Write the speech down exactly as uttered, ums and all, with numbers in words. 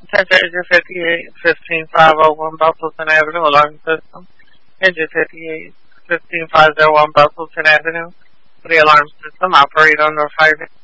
Attention Engine fifty-eight, fifteen five oh one Bustleton Avenue, alarm system. Engine fifty-eight, fifteen five oh one Bustleton Avenue, the alarm system, operator notified.